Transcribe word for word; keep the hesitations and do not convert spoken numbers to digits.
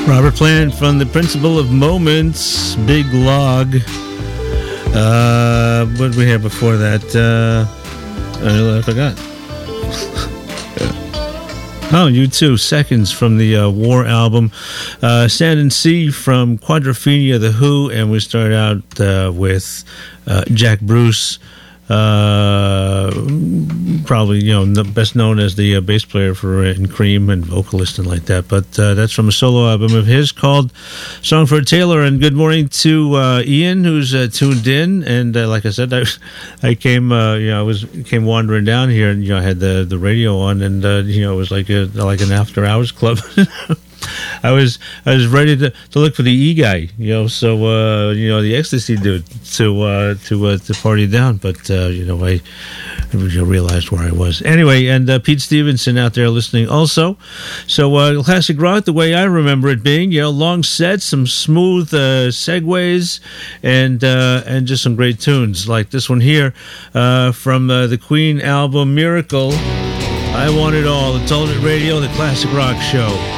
Robert Plant from The Principle of Moments, Big Log. Uh, what did we have before that? Uh, I forgot. Oh, U two, Seconds from the uh, War album. Uh, Stand and See from Quadrophenia, The Who. And we start out uh, with uh, Jack Bruce. Uh, probably, you know, best known as the uh, bass player for uh, in Cream and vocalist and like that. But uh, that's from a solo album of his called Song for a Tailor. And good morning to uh, Ian, who's uh, tuned in. And uh, like I said, I, I came, uh, you know, I was came wandering down here, and you know, I had the the radio on, and uh, you know, it was like a like an after hours club. I was I was ready to, to look for the E guy, you know, so uh, you know, the ecstasy dude to uh, to uh, to party down, but uh, you know, I, I realized where I was anyway. And uh, Pete Stevenson out there listening also. So uh, classic rock, the way I remember it being, you know, long sets, some smooth uh, segues, and uh, and just some great tunes like this one here uh, from uh, the Queen album Miracle. I Want It All. It's Alternate Radio, the Classic Rock Show.